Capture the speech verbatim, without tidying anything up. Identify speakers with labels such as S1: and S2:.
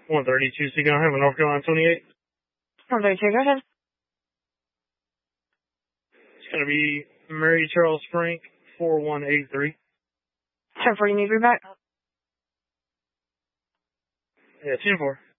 S1: one thirty-two, Seeking Highway, North Carolina twenty-eight.
S2: one thirty-two, go ahead.
S1: It's going to be Mary Charles Frank, four one eight three.
S2: ten four, you need to be back?
S1: Yeah, ten four.